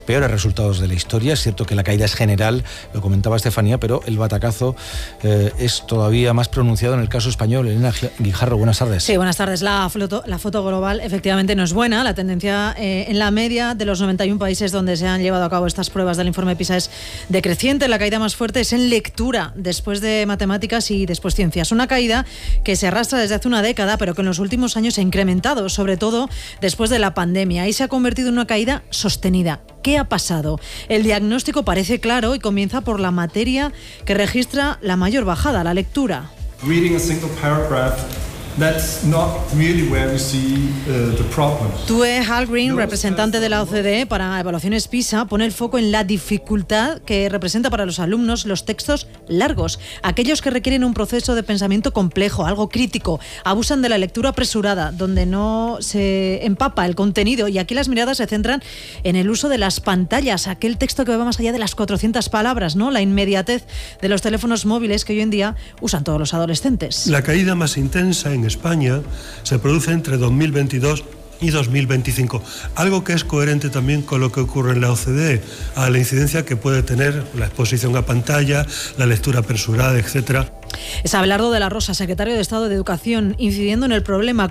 Peores resultados de la historia. Es cierto que la caída es general, lo comentaba Estefanía, pero el batacazo es todavía más pronunciado en el caso español. Elena Guijarro, buenas tardes. Sí, buenas tardes. La foto global efectivamente no es buena. La tendencia en la media de los 91 países donde se han llevado a cabo estas pruebas del informe PISA es decreciente. La caída más fuerte es en lectura, después de matemáticas y después ciencias. Una caída que se arrastra desde hace una década, pero que en los últimos años se ha incrementado, sobre todo después de la pandemia. Ahí se ha convertido en una caída sostenida. ¿Qué ha pasado? El diagnóstico parece claro y comienza por la materia que registra la mayor bajada, la lectura. Reading a single paragraph, that's not really where we see the problem. Tue Hallgren, representante de la OCDE para evaluaciones PISA, pone el foco en la dificultad que representa para los alumnos los textos largos, aquellos que requieren un proceso de pensamiento complejo, algo crítico, abusan de la lectura apresurada, donde no se empapa el contenido, y aquí las miradas se centran en el uso de las pantallas, aquel texto que va más allá de las 400 palabras, ¿no? La inmediatez de los teléfonos móviles que hoy en día usan todos los adolescentes. La caída más intensa en España se produce entre 2022 y 2025, algo que es coherente también con lo que ocurre en la OCDE, a la incidencia que puede tener la exposición a pantalla, la lectura apresurada, etcétera. Es Abelardo de la Rosa, secretario de Estado de Educación, incidiendo en el problema.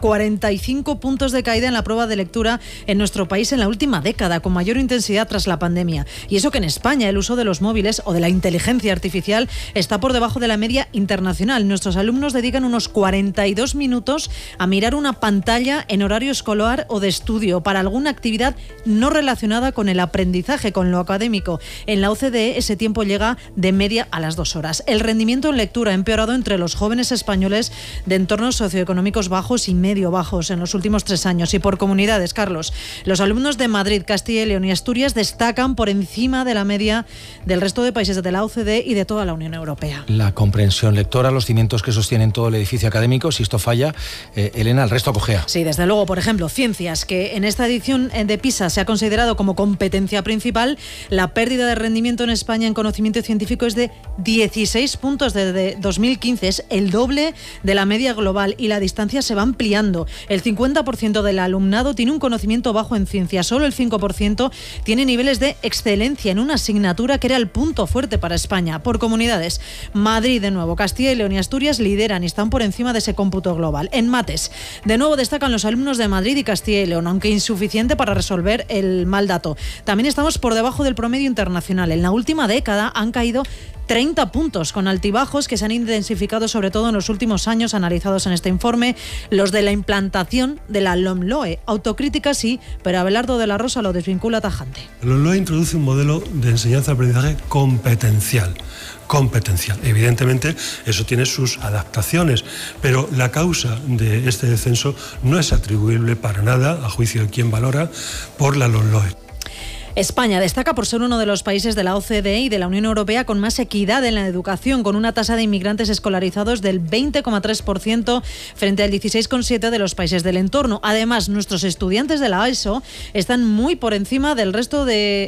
45 puntos de caída en la prueba de lectura en nuestro país en la última década, con mayor intensidad tras la pandemia. Y eso que en España el uso de los móviles o de la inteligencia artificial está por debajo de la media internacional. Nuestros alumnos dedican unos 42 minutos a mirar una pantalla en horario escolar o de estudio para alguna actividad no relacionada con el aprendizaje, con lo académico. En la OCDE ese tiempo llega de media a las 2 horas. El rendimiento en lectura empeorado entre los jóvenes españoles de entornos socioeconómicos bajos y medio bajos en los últimos 3 años. Y por comunidades, Carlos, los alumnos de Madrid, Castilla y León y Asturias destacan por encima de la media del resto de países de la OCDE y de toda la Unión Europea. La comprensión lectora, los cimientos que sostienen todo el edificio académico, si esto falla, Elena, el resto cojea. Sí, desde luego. Por ejemplo, ciencias, que en esta edición de PISA se ha considerado como competencia principal. La pérdida de rendimiento en España en conocimiento científico es de 16 puntos desde 2015, es el doble de la media global, y la distancia se va ampliando. El 50% del alumnado tiene un conocimiento bajo en ciencias, solo el 5% tiene niveles de excelencia en una asignatura que era el punto fuerte para España. Por comunidades, Madrid de nuevo, Castilla y León y Asturias lideran y están por encima de ese cómputo global. En mates, de nuevo destacan los alumnos de Madrid y Castilla y León, aunque insuficiente para resolver el mal dato. También estamos por debajo del promedio internacional. En la última década han caído 30 puntos, con altibajos que se han intensificado sobre todo en los últimos años, analizados en este informe, los de la implantación de la LOMLOE. Autocrítica sí, pero Abelardo de la Rosa lo desvincula tajante. La LOMLOE introduce un modelo de enseñanza-aprendizaje competencial. Evidentemente, eso tiene sus adaptaciones, pero la causa de este descenso no es atribuible para nada, a juicio de quien valora, por la LOMLOE. España destaca por ser uno de los países de la OCDE y de la Unión Europea con más equidad en la educación, con una tasa de inmigrantes escolarizados del 20,3% frente al 16,7% de los países del entorno. Además, nuestros estudiantes de la ESO están muy por encima del resto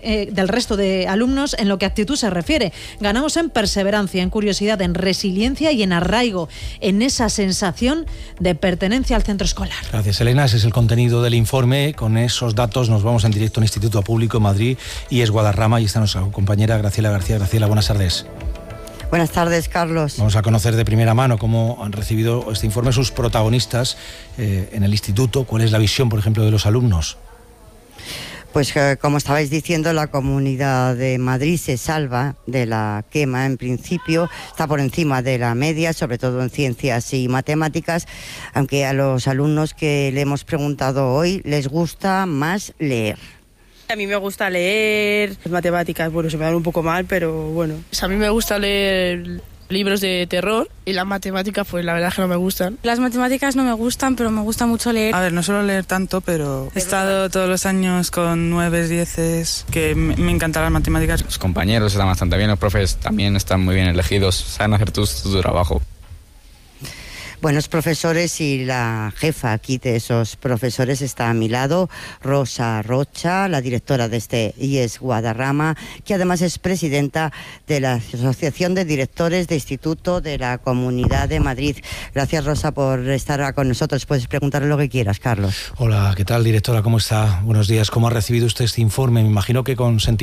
de alumnos en lo que a actitud se refiere. Ganamos en perseverancia, en curiosidad, en resiliencia y en arraigo, en esa sensación de pertenencia al centro escolar. Gracias, Elena. Ese es el contenido del informe. Con esos datos nos vamos en directo al Instituto Público de Madrid y es Guadarrama, y está nuestra compañera Graciela García. Graciela, buenas tardes. Buenas tardes, Carlos. Vamos a conocer de primera mano cómo han recibido este informe sus protagonistas en el instituto. ¿Cuál es la visión, por ejemplo, de los alumnos? Pues como estabais diciendo, la Comunidad de Madrid se salva de la quema. En principio está por encima de la media, sobre todo en ciencias y matemáticas, aunque a los alumnos que le hemos preguntado hoy les gusta más leer. A mí me gusta leer, las matemáticas, bueno, se me dan un poco mal, pero bueno. A mí me gusta leer libros de terror, y las matemáticas, pues la verdad es que no me gustan. Las matemáticas no me gustan, pero me gusta mucho leer. A ver, no suelo leer tanto, pero he estado todos los años con 9, 10, que me encantan las matemáticas. Los compañeros están bastante bien, los profes también están muy bien elegidos, saben hacer tu trabajo. buenos profesores, y la jefa aquí de esos profesores está a mi lado, Rosa Rocha, la directora de este IES Guadarrama, que además es presidenta de la Asociación de Directores de Instituto de la Comunidad de Madrid. Gracias, Rosa, por estar con nosotros. Puedes preguntarle lo que quieras, Carlos. Hola, ¿qué tal, directora? ¿Cómo está? Buenos días. ¿Cómo ha recibido usted este informe? Me imagino que con sentimiento